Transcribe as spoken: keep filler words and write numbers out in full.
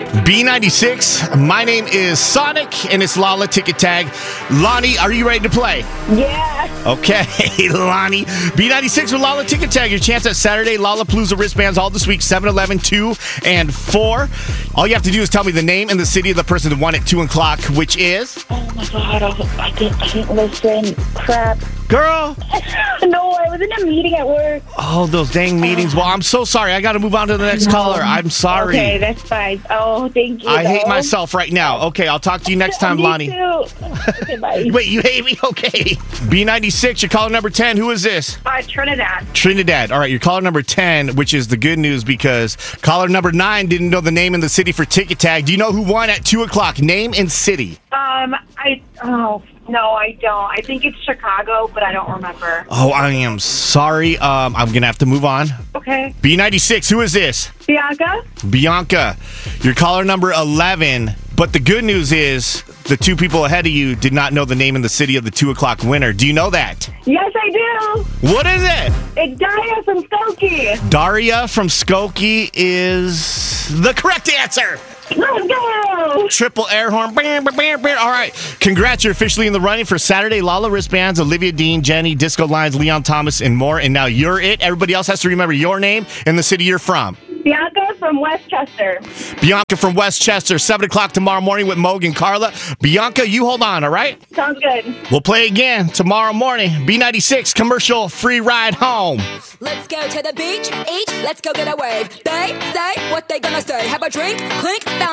B ninety-six, my name is Sonic, and it's Lala Ticket Tag. Lonnie, are you ready to play? Yeah. Okay, Lonnie. B ninety-six with Lala Ticket Tag. Your chance at Saturday Lollapalooza wristbands all this week, seven, eleven, two, and four. All you have to do is tell me the name and the city of the person that won at two o'clock, which is? Oh, my God. I, I, didn't, I didn't listen. Crap. Girl. No, I was in a meeting at work. Oh, those dang meetings. Well, I'm so sorry. I got to move on to the next No. caller. I'm sorry. Okay, that's fine. Oh, thank you. I hate though. myself right now. Okay, I'll talk to you next time, Me Lonnie. too. Okay, bye. Wait, you hate me? Okay. B ninety-six, you're caller number ten. Who is this? Uh, Trinidad. Trinidad. All right, you're caller number ten, which is the good news because caller number nine didn't know the name and the city for Ticket Tag. Do you know who won at two o'clock? Name and city. Um, I, oh, no, I don't. I think it's Chicago, but I don't remember. Oh, I am sorry. Um, I'm going to have to move on. Okay. B ninety-six, who is this? Bianca? Bianca. You're caller number eleven, but the good news is the two people ahead of you did not know the name and the city of the two o'clock winner. Do you know that? Yes, I do. What is it? It's Daria from Skokie. Daria from Skokie is the correct answer. Let's go. Triple air horn. Bam, bam, bam, bam. All right. Congrats. You're officially in the running for Saturday Lala wristbands, Olivia Dean, Jenny, Disco Lines, Leon Thomas, and more. And now you're it. Everybody else has to remember your name and the city you're from. Bianca from Westchester. Bianca from Westchester, seven o'clock tomorrow morning with Moog and Carla. Bianca, you hold on, all right? Sounds good. We'll play again tomorrow morning. B ninety-six, commercial free ride home. Let's go to the beach, eat, let's go get a wave. They say what they gonna say. Have a drink, clink,